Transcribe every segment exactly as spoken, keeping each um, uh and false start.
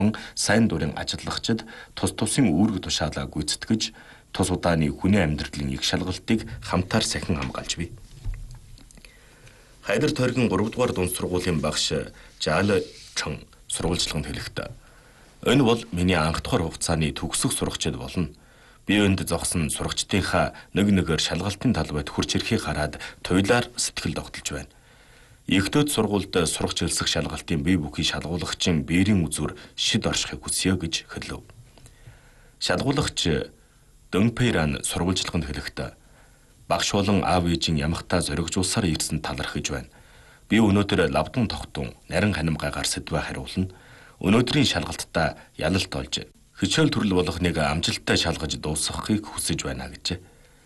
сайн дурын ажиллагчид тус тусын үүрэг тушаалаа гүйцэтгэж тус удааны хүний амьдралын их шалгалтыг хамтаар сахин хамгаалж бий. Хайдар тойргийн гурав дугаар дунд сургуулийн багш Жаал Чон сурвалжлаганд хэлэхдээ энэ бол миний анх дахь хугацааны төгсөх сурагчид болно. Би өнд зогсон сурагчдынхаа нэг нэгээр шалгалтын талбайд хурж ирэхийг хараад туйлаар сэтгэл догтолж байна. Ихтэйд сургуульд сурагч хэлсэх шалгалтын бие бүхий шалгуулагчийн биерийн үзүр шид оршихыг хүсье гэж хэлв. Шалгуулагч Дөнпэйран сурвалжлаганд хэлэхдээ багш болон аав ээжийн ямагтаа зоригжуулсаар ирсэн талархаж байна. Би өнөөдөр лавдан тогтун нарийн ханимгайгаар сэдвээ хариулна. Өнөөдрийн шалгалтаа ялалт олж хичээл төрөл болгоныг амжилттай шалгаж дуусгахыг хүсэж байна гэжээ.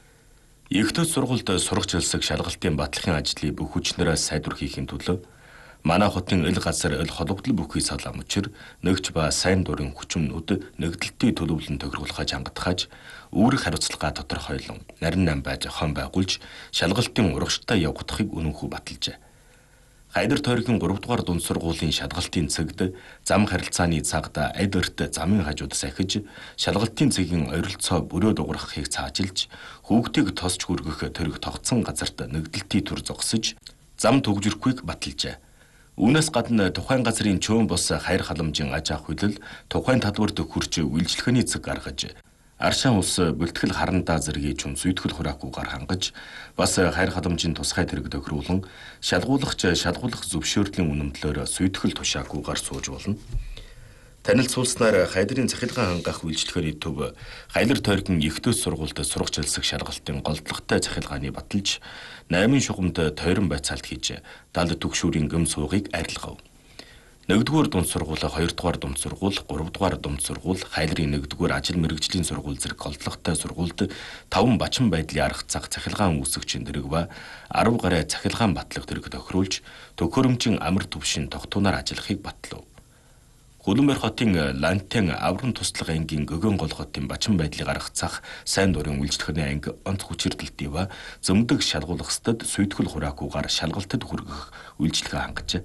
Ихтэйд сургуульд сурагч хэлсэх шалгалтын батлахын ажлыг бүх хүчнээрээ сайдвар хийхин төлөө манай хотын ил газар ил холбогдол бүхий салам учир нэгч ба сайн дурын хүчмнүүд нэгдэлтийн төлөвлөн тохируулахаж хангадахаж үүрэг хариуцлагаа тодорхойлон нарийн нам байж хон байгуулж шалгалтын урагштай явагдахыг үнэнхүү баталжээ. Хайдар тойргийн гурав дугаар дунд сургуулийн шалгалтын цэгд зам харилцааны цагта эдэрт замын хажууд сахиж шалгалтын цэгийн ойролцоо бүрөө дуурахыг цаажилж хүүхдийг тосч хүргэх төрөг тогтсон газарт нэгдэлтийн төр зогсож зам төгжрөхгүйг баталжээ. Үүнээс гадна тухайн газрын чөөн бос хайр халамжийн аж ахуй хөлөл тухайн талбарт хурж үйлчлэхний цэг гаргаж аршаан ус бэлтгэл харандаа зэргийг чүн сүйтгэл хураахгүйгээр хангаж бас хайр халамжийн тусгай тэрэг тохируулан шалгуулагч шалгуулах зөвшөөрлийн үнэмтлөөр сүйтгэл тушаагүйгээр сууж болно. Танилцуулснаар хайдрын захилгаан хангах үйлчлэхний төв Хайдар тойргийн ихтэйд сургуульд сурагч хэлсэх шалгалтын голдлоготой захилгааны баталж наймын шугамд тойрон байцаалт хийж далд түгшүүрийн гүм суугийг арилгав. нэгдүгээр дунд сургууль, хоёрдугаар дунд сургууль, гуравдугаар дунд сургууль, Хайдрын нэгдүгээр ажил мэргэжлийн сургууль зэрэг голдлоготой сургуульд таван бачин байдлын арга зах захилгаан үүсгэгчийн дэрэг ба арав гаруй захилгаан батлах дэрэг тохируулж төхөөрөмжийн амар төвшин тогтунаар ажиллахыг батлав. Хөлбөмбөр хотын Лантен аврын туслах ангийн гөгөн гол хотын бачин байдлыг арга зах сайн дурын үйлчлэхний анги онц хүчирдэлтий ба зөмдөг шалгуулагчдад сүйтгэл хураахгүйгээр шалгалтад хүргэх үйлчлэгээ хангажээ.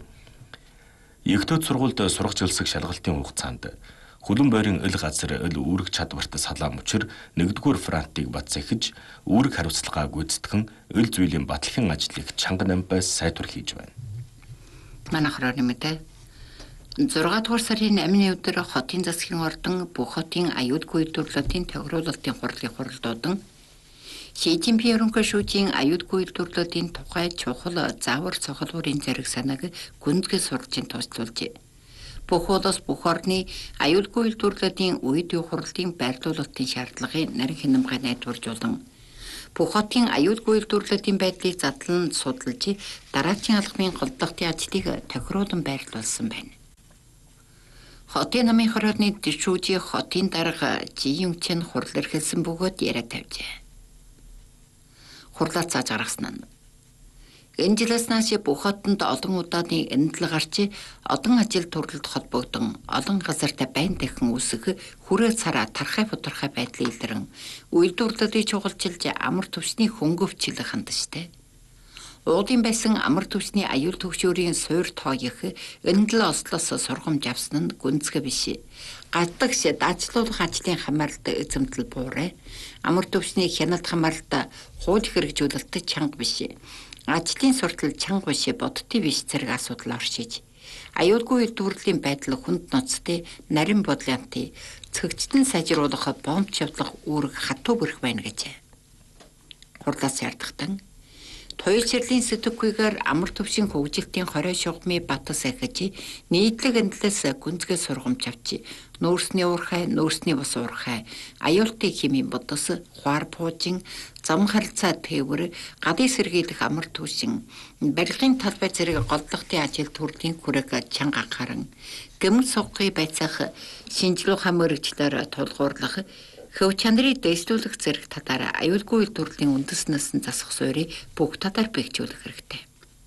Ихтэйд сургуульд сурагч хэлсэх шалгалтын хугацаанд Хөлбөмбөрийн ил газар ил үүрэг чадварт салаам учир нэгдүгээр фронтыг бат захиж үүрэг хариуцлагаа гүйцэтгэн ил зүйлийн батлахын ажлыг чанга намбайс сайдвар хийж байна. Манайхаар нэмэтэй зургаадугаар сарын амины өдөр хотын засгийн ордон бүх хотын аюулгүй үйлдвэрлэлийн тохируулалтын хурлын хуралдуудан Ши Цзиньпин ерөнхий шүүжийн аюулгүй үйлдвэрлэлийн тухай чухал заавар цохилгуурын зэрэг санааг гүнзгий сурчийн тусламжуулжээ. Бүх улс бүх орны аюулгүй үйлдвэрлэлийн үед үе хурлын байрлуулалтын шаардлагын нарийн хянамгай найдваржуулан бүх хотын аюулгүй үйлдвэрлэлийн байдлыг задлан судалж дараачийн алхмын голдлогын ажлыг тохируулан байрлуулсан байна. Хотын намын хорооны шүүжийн хотын дарга Жиюнчэн хурал эрхэлсэн бөгөөд яриа тавьжээ. Хурлаар зааж гаргасан нь. Энэ жилээс нааш бүх хотод олон удааны эндэл гарч одон ажил төрлөлд холбогдсон олон газартай байн дахин үүсэх хүрээ цараа тархай фудархай байдлын илэрэн үйлдвэрлэлийг чухалчилж амар төвчний хөнгөвчлөх хандштай. Уудын байсан амар төвчний аюул төвшөөрийн суур тооёх эндэл ослоос сургамж авсан нь гүнзгий биш. Гадагш даачлуулах ажлын хамаарлт эзэмтэл буурай. Амар төвчний хяналт хамаарлт хууль хэрэгжүүлэлт чанга биш. Ажлын суртал чанга биш бодтой биш зэрэг асуудал оршиж. Аюулгүй үйлдвэрлэлийн байдал хүнд ноцтой, нарийн бодлонтой, цэгцтэн сайжруулах бомб чавлах үүрэг хатуу бүрэх байна гэж. Хурлаас ярдахтан Туйлширлын сэтгэхүйгээр амар төвшин хөгжилтийн хорой шугамны батас ахиж нийтлэг эндлээс гүнзгий сургамж авчи нөөсний уурхай нөөсний бус уурхай аюултай химийн бодос хуар пуужин зам харилцаа тээвэр гадын сэргийлэх амар төвшин барилгын талбай зэрэг голдлогын ажил төрлийн хүрээг чанга харан гэмт суггыг байцаах шинжилгээ мөрөгчлөөр тулгуурлах Хөв чанарыг дэвшлүүлэх зэрэг татаараа аюулгүй үйлдвэрлэлийн үндэснээс нь засах суурийг бүх татаар бэхжүүлэх хэрэгтэй.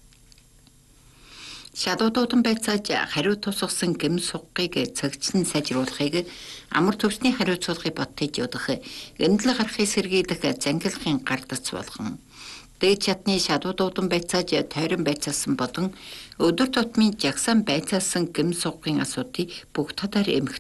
Шалуудуудан байцааж хариу тусгасан гэм суггыг цагчлан сайжруулахыг амар төвчний хариуцлагыг бодтойж удах эндэл гарахыг сэргийлэх зангилахын гардац болгон дээд чадны шалуудуудан байцааж тойрон байцаасан болон өдөр тутмын жагсаан байцаасан гэм суггын асуудыг бүх татаар эмх